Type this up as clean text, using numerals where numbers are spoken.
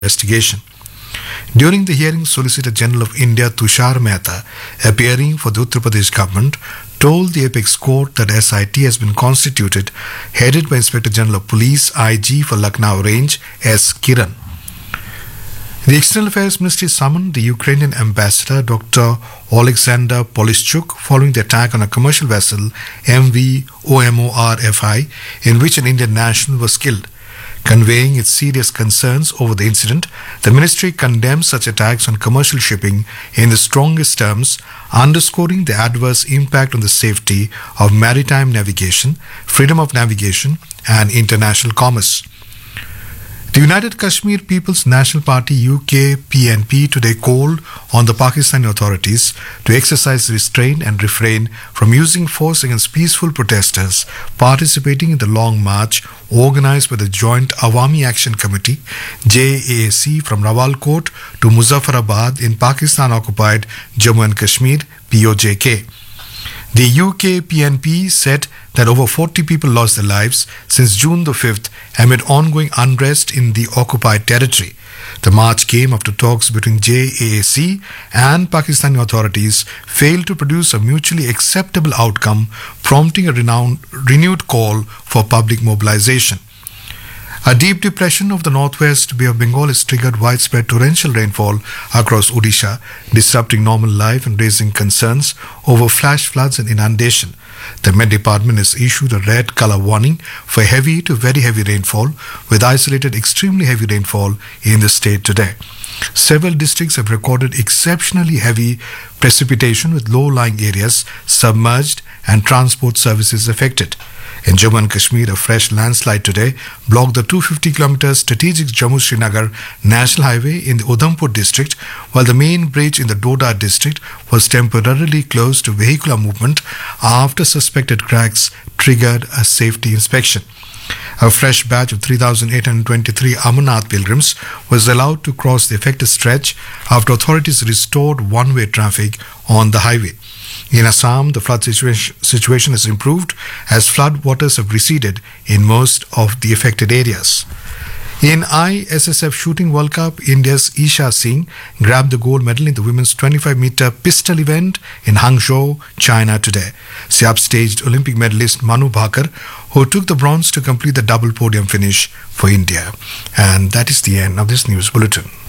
investigation. During the hearing, Solicitor General of India Tushar Mehta, appearing for the Uttar Pradesh government, told the apex court that SIT has been constituted, headed by Inspector General of Police IG for Lucknow Range S. Kiran. The External Affairs Ministry summoned the Ukrainian ambassador Dr. Alexander Polishchuk following the attack on a commercial vessel MV OMORFI in which an Indian national was killed. Conveying its serious concerns over the incident, the ministry condemns such attacks on commercial shipping in the strongest terms, underscoring the adverse impact on the safety of maritime navigation, freedom of navigation, and international commerce. The United Kashmir People's National Party UK PNP today called on the Pakistani authorities to exercise restraint and refrain from using force against peaceful protesters participating in the long march organized by the Joint Awami Action Committee JAAC from Rawalkot to Muzaffarabad in Pakistan-occupied Jammu and Kashmir POJK. The UK PNP said that over 40 people lost their lives since June the 5th amid ongoing unrest in the occupied territory. The march came after talks between JAAC and Pakistani authorities failed to produce a mutually acceptable outcome, prompting a renewed call for public mobilization. A deep depression of the northwest Bay of Bengal has triggered widespread torrential rainfall across Odisha, disrupting normal life and raising concerns over flash floods and inundation. The Met Department has issued a red color warning for heavy to very heavy rainfall, with isolated extremely heavy rainfall in the state today. Several districts have recorded exceptionally heavy precipitation, with low-lying areas submerged and transport services affected. In Jammu and Kashmir, a fresh landslide today blocked the 250-kilometer strategic Jammu-Srinagar National Highway in the Udhampur district, while the main bridge in the Doda district was temporarily closed to vehicular movement after suspected cracks triggered a safety inspection. A fresh batch of 3,823 Amarnath pilgrims was allowed to cross the affected stretch after authorities restored one-way traffic on the highway. In Assam, the flood situation has improved as flood waters have receded in most of the affected areas. In ISSF Shooting World Cup, India's Isha Singh grabbed the gold medal in the women's 25-meter pistol event in Hangzhou, China today. She upstaged Olympic medalist Manu Bhaker, who took the bronze to complete the double podium finish for India. And that is the end of this news bulletin.